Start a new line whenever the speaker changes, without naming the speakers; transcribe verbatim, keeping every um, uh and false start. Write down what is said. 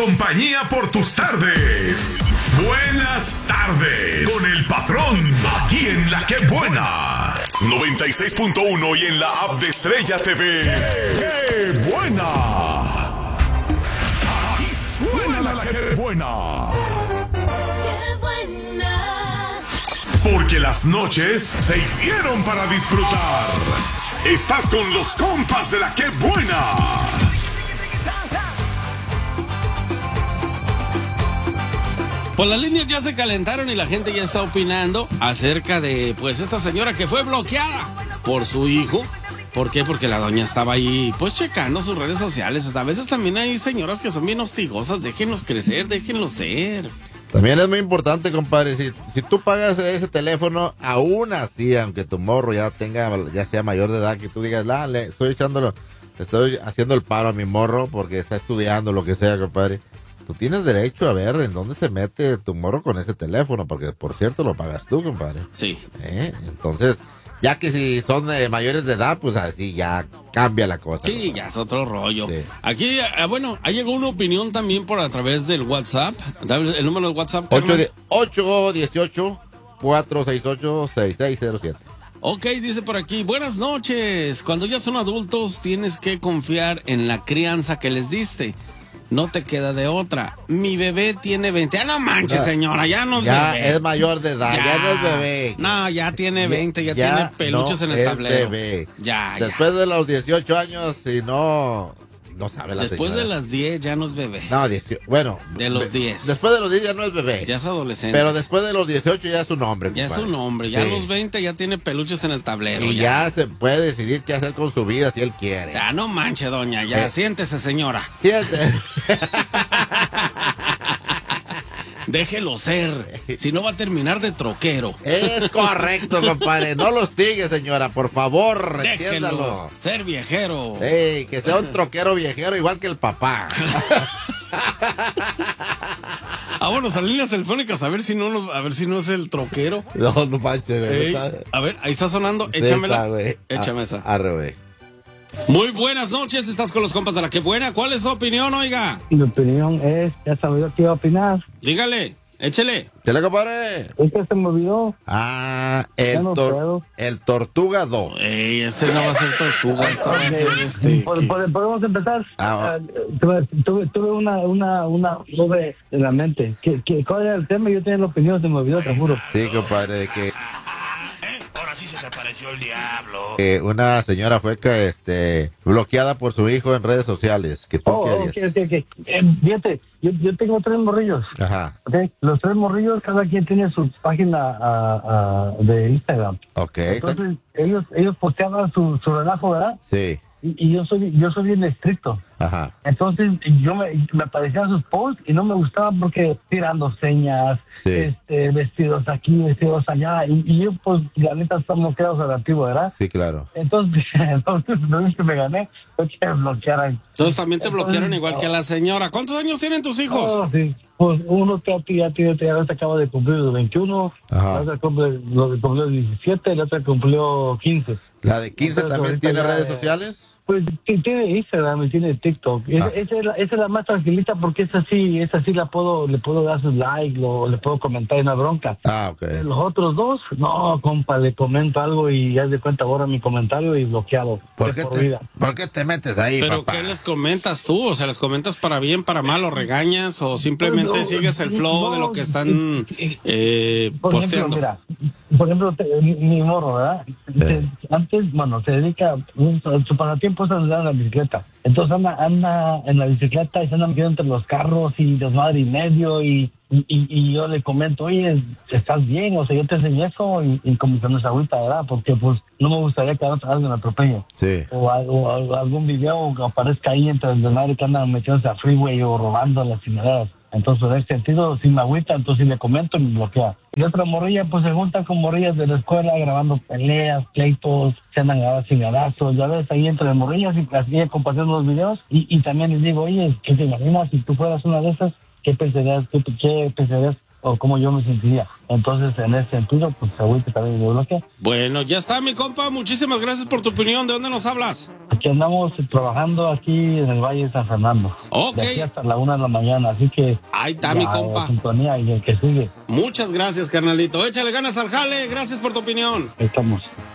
compañía por tus tardes. Buenas tardes con el patrón, aquí en La Que Buena. noventa y seis punto uno y en la app de Estrella T V. ¡Qué buena! Aquí suena La Que Buena. Porque las noches se hicieron para disfrutar. Estás con los compas de La Que Buena.
Pues las líneas ya se calentaron y la gente ya está opinando acerca de, pues, esta señora que fue bloqueada por su hijo. ¿Por qué? Porque la doña estaba ahí, pues, checando sus redes sociales. A veces también hay señoras que son bien hostigosas. Déjenlos crecer, déjenlos ser.
También es muy importante, compadre, si, si tú pagas ese teléfono, aún así, aunque tu morro ya tenga, ya sea mayor de edad, que tú digas, la, le estoy echándolo, estoy haciendo el paro a mi morro porque está estudiando, lo que sea, compadre. Tú tienes derecho a ver en dónde se mete tu morro con ese teléfono, porque por cierto lo pagas tú, compadre.
Sí.
¿Eh? Entonces, ya que si son eh, mayores de edad, pues así ya cambia la cosa.
Sí,
compadre.
ya es otro rollo.
Sí.
Aquí, ah, bueno, ha llegado una opinión también por a través del WhatsApp. Dame el número de WhatsApp,
ocho uno ocho, cuatro seis ocho, seis seis cero siete.
Ok, dice por aquí, buenas noches. Cuando ya son adultos tienes que confiar en la crianza que les diste. No te queda de otra. Mi bebé tiene veinte. Ah, no manches, señora, ya no es
ya
bebé.
es mayor de edad, ya, ya no es bebé.
No, ya tiene veinte, ya,
ya
tiene peluches
no
en el
es
tablero.
Bebé.
Ya,
Después
ya.
de los dieciocho años, si no, no sabe la
Después
señora.
de las diez ya no es bebé.
No, dieciocho, bueno.
De los diez.
Después de los diez ya no es bebé.
Ya es adolescente.
Pero después de los dieciocho ya es un hombre.
Ya
compadre.
es un hombre, ya
Sí.
a los veinte ya tiene peluches en el tablero.
Y ya. ya se puede decidir qué hacer con su vida si él quiere.
Ya no manche, doña, ya
Eh.
siéntese, señora.
Siéntese.
Déjelo ser, si no va a terminar de troquero.
Es correcto, compadre. No los hostigue, señora, por favor,
Déjelo
entiéndalo.
ser viejero.
Ey, que sea un troquero viejero igual que el papá.
Ah, bueno, a líneas telefónicas, a ver si no nos, a ver si no es el troquero.
No, no manches, güey.
Ey,
Está-
a ver, ahí está sonando,
Sí,
échamela.
está, güey.
Échame
A-
esa.
Arre, güey.
Muy buenas noches, estás con los compas de La Que Buena. ¿Cuál es su opinión, oiga?
Mi opinión es, ya sabía que iba a opinar.
Dígale, échele.
¿Qué le, compadre?
Es que se me olvidó.
Ah,
Ya
el,
no
tor-
puedo.
el Tortuga dos.
Ey, ese no va a ser tortuga, esta va a ser este.
Pod-
¿qué?
pod- ¿Podemos empezar?
Ah,
Ah, tuve, tuve, tuve una, una, una nube en la mente. ¿Qué, qué, ¿Cuál era el tema? Yo tenía la opinión, se me olvidó, te juro.
Sí, compadre, de que
¿Eh? Ahora sí se te apareció el diablo.
eh, una señora fue que, este, bloqueada por su hijo en redes sociales. ¿Que tú
Oh,
qué
ok,
harías?
ok, ok. Eh, fíjate, yo, yo tengo tres morrillos.
Ajá,
¿Ok? Los tres morrillos, cada quien tiene su página ah, ah, de Instagram.
ok. está-
Entonces, ellos, ellos posteaban su, su relajo, ¿verdad?
Sí,
Y, y yo soy yo soy bien estricto.
ajá.
Entonces yo me, me aparecían sus posts y no me gustaban porque tirando señas,
Sí.
este, vestidos aquí, vestidos allá. Y, y yo, pues, la neta, estamos creados a la antigua, ¿verdad?
Sí, claro.
Entonces, entonces, lo único que me gané fue que me bloquearan.
Entonces también te bloquearon igual que a la señora. ¿Cuántos años tienen tus hijos?
Oh, sí. Pues uno que ya tiene, ya acaba de cumplir los veintiuno,
Ajá.
la otra cumple, lo que cumplió diecisiete, la otra cumplió quince.
¿La de quince
Entonces,
también
ahorita
tiene
ya,
redes
eh,
sociales?
Pues sí, tiene Instagram y tiene TikTok. Esa,
Ah.
esa es la, esa es la más tranquilita porque esa sí, esa sí la puedo, le puedo dar sus likes, lo, le puedo comentar en la bronca.
Ah, ok.
Los otros dos, no, compa, le comento algo y ya de cuenta ahora mi comentario y bloqueado.
¿Por
de
qué,
por
te,
vida.
¿Por qué te metes ahí,
¿Pero
papá?
qué les comentas tú? O sea, ¿les comentas para bien, para mal, o regañas? ¿O simplemente
Pues, no,
sigues el flow
no,
de lo que están eh,
Por
posteando?
ejemplo, mira, por ejemplo, te- mi, mi morro, ¿verdad? Se- antes, bueno, se dedica, un- su pasatiempo es andar en la bicicleta. Entonces anda, anda en la bicicleta y se anda metiendo entre los carros y desmadre y medio y, y, y, y yo le comento, oye, ¿estás bien? O sea, yo te enseñé eso y, y como que no se agüita, ¿verdad? Porque pues no me gustaría que alguien me atropelle.
Sí.
O, algo- o algún video que aparezca ahí entre el desmadre que andan metiéndose a freeway o robando las chingaderas. Entonces, en ese sentido, si me agüita, entonces si le comento, me bloquea. Y otra morrilla, pues se juntan con morrillas de la escuela grabando peleas, pleitos, se andan a cingadazos, ya ves, ahí entre las morrillas y así compartiendo los videos. Y, y también les digo, oye, ¿qué te imaginas si tú fueras una de esas? ¿Qué pensarías, qué, qué pensarías o cómo yo me sentiría. Entonces, en ese sentido, pues agüite también yo bloqueé.
Bueno, ya está, mi compa. Muchísimas gracias por tu opinión. ¿De dónde nos hablas?
Aquí andamos trabajando aquí en el Valle de San Fernando.
Ok.
De aquí hasta la una de la mañana, así que...
Ahí está, mi compa.
Sintonía y el que sigue.
Muchas gracias, carnalito. Échale ganas al jale. Gracias por tu opinión.
Ahí estamos.